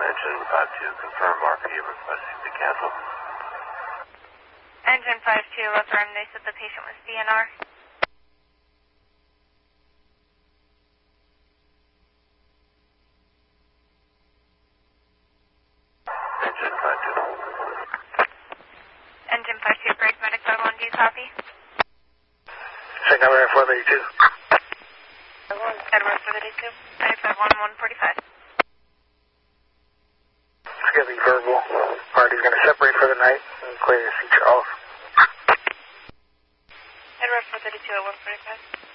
Engine 52, confirm RP requesting to cancel. Engine 52, affirm they said the patient was DNR. Engine 52. Engine 52, break medic 51, do you copy? Check number 432. Edward 432, medic 51, 145. It's going to be verbal. Party's going to separate for the night and clear your St. Charles. Edward 432 at 145.